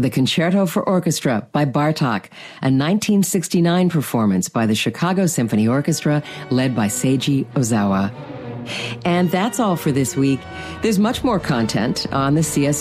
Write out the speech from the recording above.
the Concerto for Orchestra by Bartók, a 1969 performance by the Chicago Symphony Orchestra led by Seiji Ozawa. And that's all for this week. There's much more content on the CS